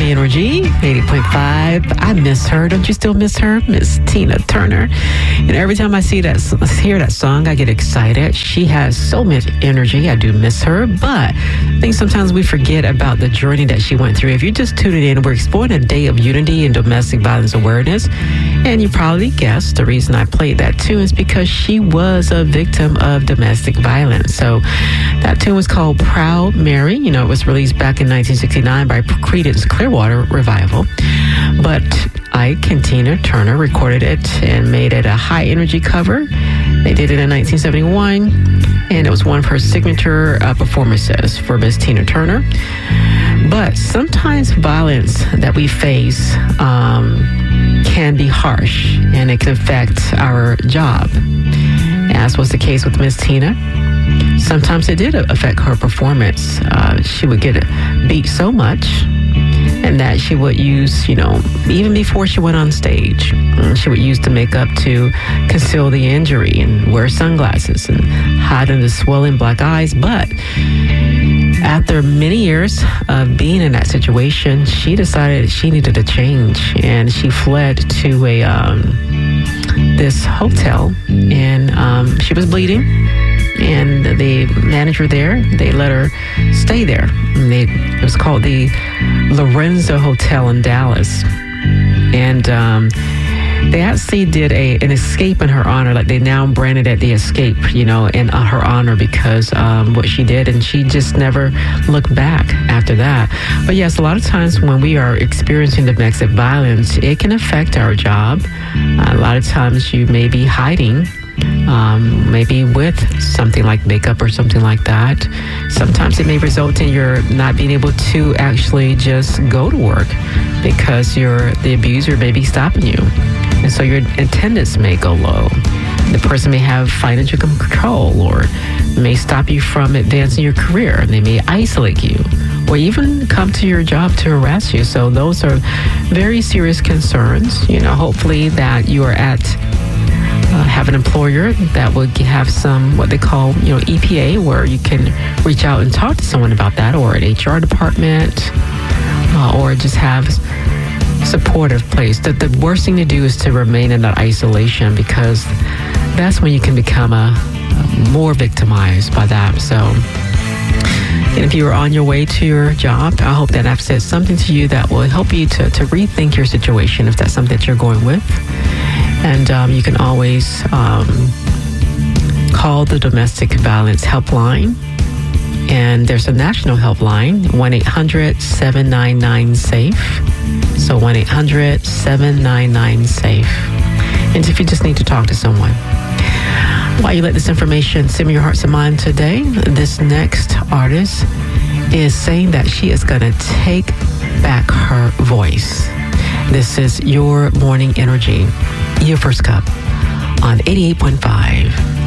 Morning Energy, 80.5. I miss her. Don't you still miss her? Miss Tina Turner. And every time I hear that song, I get excited. She has so much energy. I do miss her. But I think sometimes we forget about the journey that she went through. If you're just tuning in, we're exploring a day of unity and domestic violence awareness. And you probably guessed the reason I played that tune is because she was a victim of domestic violence. So that tune was called Proud Mary. You know, it was released back in 1969 by Creedence Clearwater Revival. But Ike and Tina Turner recorded it and made it a high energy cover. They did it in 1971, and it was one of her signature performances for Miss Tina Turner. But sometimes violence that we face can be harsh, and it can affect our job, as was the case with Miss Tina. Sometimes it did affect her performance. She would get beat so much, and that she would use, even before she went on stage, she would use the makeup to conceal the injury and wear sunglasses and hide under swollen black eyes. But after many years of being in that situation, she decided she needed a change, and she fled to this hotel, and she was bleeding. And the manager there, they let her stay there. It was called the Lorenzo Hotel in Dallas. And they actually did an escape in her honor. Like, they now branded it the escape, in her honor, because what she did, and she just never looked back after that. But yes, a lot of times when we are experiencing domestic violence, it can affect our job. A lot of times you may be hiding, maybe with something like makeup or something like that. Sometimes it may result in your not being able to actually just go to work because the abuser may be stopping you. And so your attendance may go low. The person may have financial control or may stop you from advancing your career. They may isolate you or even come to your job to harass you. So those are very serious concerns. Hopefully that you are have an employer that will have some, what they call, EPA, where you can reach out and talk to someone about that, or an HR department, or just have supportive place. The worst thing to do is to remain in that isolation, because that's when you can become more victimized by that. So, and if you are on your way to your job, I hope that I've said something to you that will help you to rethink your situation, if that's something that you're going with. And you can always call the Domestic Violence Helpline. And there's a national helpline, 1-800-799-SAFE. So 1-800-799-SAFE. And if you just need to talk to someone. While you let this information simmer your hearts and mind today, this next artist is saying that she is going to take back her voice. This is Your Morning Energy, your first cup on 88.5.